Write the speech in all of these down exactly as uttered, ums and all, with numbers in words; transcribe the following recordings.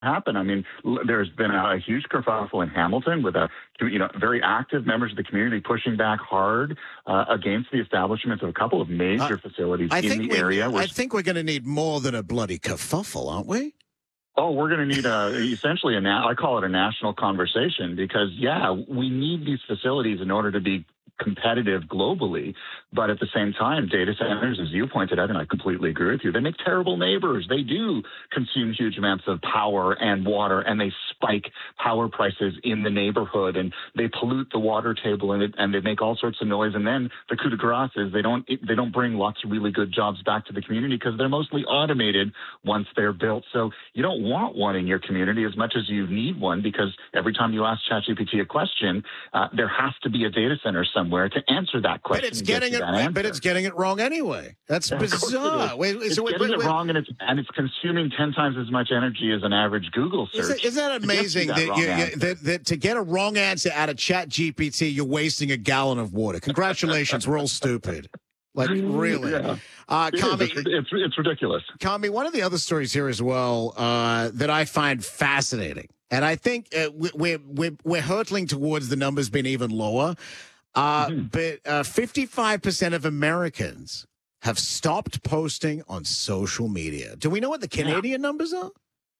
happen. I mean, l- there's been a, a huge kerfuffle in Hamilton with a, you know, very active members of the community pushing back hard uh, against the establishment of a couple of major Uh, facilities I in think the we, area. I think we're going to need more than a bloody kerfuffle, aren't we? Oh, we're going to need a essentially a na- I call it a national conversation because yeah, we need these facilities in order to be competitive globally, but at the same time, data centers, as you pointed out, and I completely agree with you, they make terrible neighbors. They do consume huge amounts of power and water, and they spike power prices in the neighborhood, and they pollute the water table, and, it, and they make all sorts of noise. And then the coup de grace is they don't they don't bring lots of really good jobs back to the community because they're mostly automated once they're built. So you don't want one in your community as much as you need one because every time you ask ChatGPT a question, uh, there has to be a data center somewhere to answer that question. But it's getting it. Answer. But it's getting it wrong anyway. That's yeah, bizarre. It wait, it's so wait, getting wait, it wait. wrong, and it's and it's consuming ten times as much energy as an average Google search. Isn't, isn't that amazing that, that, you, you, that, that to get a wrong answer out of Chat G P T, you're wasting a gallon of water? Congratulations, we're all stupid. Like really, yeah. uh, it Kami, is. It's, it's it's ridiculous. Kami, one of the other stories here as well uh, that I find fascinating, and I think uh, we're we're we're hurtling towards the numbers being even lower. Uh, mm-hmm. But uh, fifty-five percent of Americans have stopped posting on social media. Do we know what the Canadian yeah. numbers are?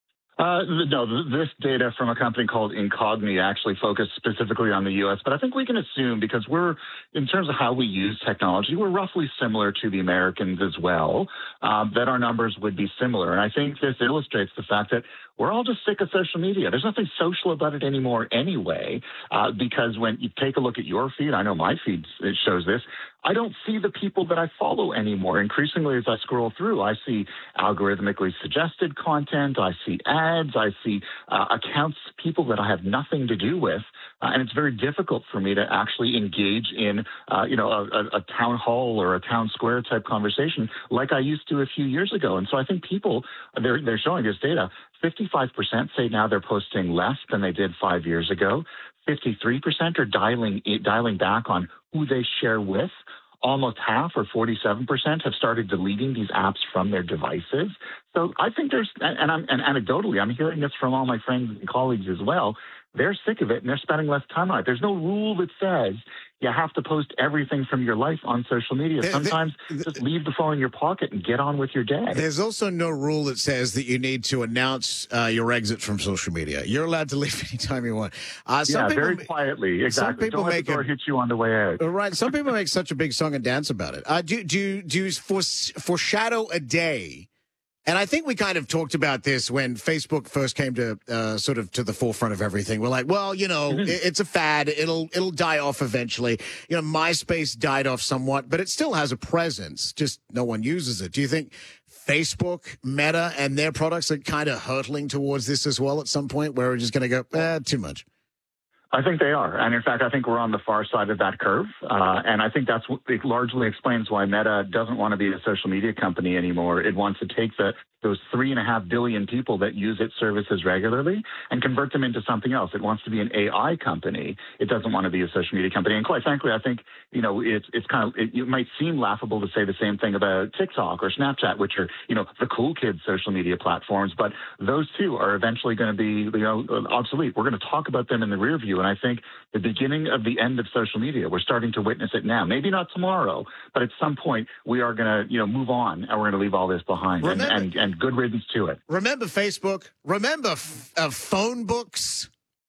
Uh, no, this data from a company called Incogni actually focused specifically on the U S, but I think we can assume because we're, in terms of how we use technology, we're roughly similar to the Americans as well, um, that our numbers would be similar. And I think this illustrates the fact that we're all just sick of social media. There's nothing social about it anymore anyway, uh, because when you take a look at your feed, I know my feed it shows this, I don't see the people that I follow anymore. Increasingly, as I scroll through, I see algorithmically suggested content. I see ads. I see uh, accounts, people that I have nothing to do with. Uh, and it's very difficult for me to actually engage in, uh, you know, a, a, a town hall or a town square type conversation like I used to a few years ago. And so I think people, they're, they're showing this data. fifty-five percent say now they're posting less than they did five years ago. fifty-three percent are dialing dialing back on who they share with. Almost half, or forty-seven percent, have started deleting these apps from their devices. So I think there's, and, I'm, and anecdotally, I'm hearing this from all my friends and colleagues as well. They're sick of it, and they're spending less time on it. There's no rule that says you have to post everything from your life on social media. Sometimes the, the, just leave the phone in your pocket and get on with your day. There's also no rule that says that you need to announce uh, your exit from social media. You're allowed to leave anytime you want. Uh, some yeah, people, very quietly. Exactly. Some people Don't let make the door a, hit you on the way out. Right. Some people make such a big song and dance about it. Uh, do, do, do you foreshadow a day? And I think we kind of talked about this when Facebook first came to uh, sort of to the forefront of everything. We're like, well, you know, mm-hmm. it's a fad. It'll it'll die off eventually. You know, MySpace died off somewhat, but it still has a presence. Just no one uses it. Do you think Facebook, Meta, and their products are kind of hurtling towards this as well at some point where we're just going to go, eh, too much? I think they are. And in fact, I think we're on the far side of that curve. Uh, and I think that's what it largely explains why Meta doesn't want to be a social media company anymore. It wants to take the those three and a half billion people that use its services regularly and convert them into something else. It wants to be an A I company. It doesn't want to be a social media company. And quite frankly, I think, you know, it's, it's kind of, it, it might seem laughable to say the same thing about TikTok or Snapchat, which are, you know, the cool kids social media platforms, but those two are eventually going to be, you know, obsolete. We're going to talk about them in the rear view. And I think the beginning of the end of social media, we're starting to witness it now. Maybe not tomorrow, but at some point we are going to, you know, move on and we're going to leave all this behind. Remember, and, and, and good riddance to it. Remember Facebook? Remember f- uh, phone books?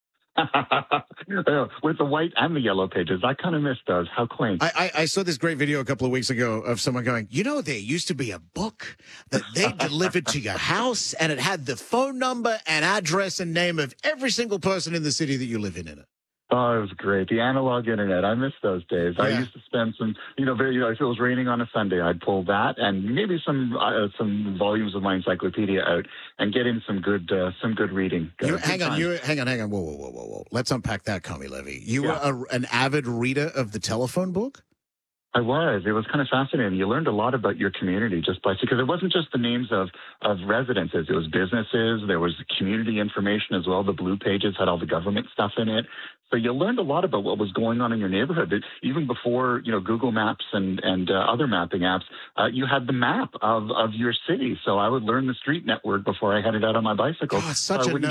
With the white and the yellow pages. I kind of miss those. How quaint. I, I, I saw this great video a couple of weeks ago of someone going, you know, there used to be a book that they delivered to your house, and it had the phone number and address and name of every single person in the city that you live in in it. Oh, it was great. The analog internet. I miss those days. Yeah. I used to spend some, you know, very, you know, if it was raining on a Sunday, I'd pull that and maybe some uh, some volumes of my encyclopedia out and get in some good uh, some good reading. You, hang on, you hang on, hang on. Whoa, whoa, whoa, whoa, whoa. Let's unpack that, Kami Levy. You yeah. were a, an avid reader of the telephone book? I was. It was kind of fascinating. You learned a lot about your community just by because it wasn't just the names of of residences. It was businesses. There was community information as well. The blue pages had all the government stuff in it. So you learned a lot about what was going on in your neighborhood. It, even before you know Google Maps and and uh, other mapping apps, uh, you had the map of of your city. So I would learn the street network before I headed out on my bicycle. Oh, it's such I a wouldn't